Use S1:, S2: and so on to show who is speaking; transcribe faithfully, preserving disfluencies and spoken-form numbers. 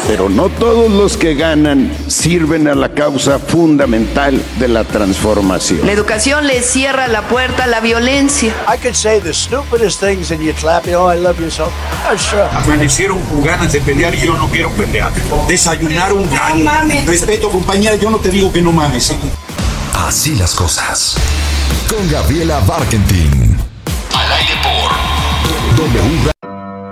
S1: Pero no todos los que ganan sirven a la causa fundamental de la transformación.
S2: La educación le cierra la puerta a la violencia.
S3: I could say the stupidest things and you'd clap, you know, I love you so. Oh, sure.
S4: Amanecieron con ganas de pelear y yo no quiero pelear. Desayunaron ganas. No mames. Respeto, compañera, yo no te digo que no mames. ¿eh?
S5: Así las cosas. Con Gabriela Barkentin. Al aire por W.